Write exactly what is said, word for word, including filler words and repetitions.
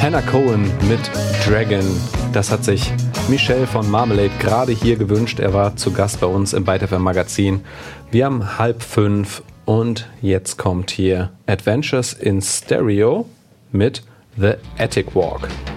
Hannah Cohen mit Dragon. Das hat sich Michel von Marmalade gerade hier gewünscht. Er war zu Gast bei uns im Byte F M Magazin. Wir haben halb fünf und jetzt kommt hier Adventures in Stereo mit The Attic Walk.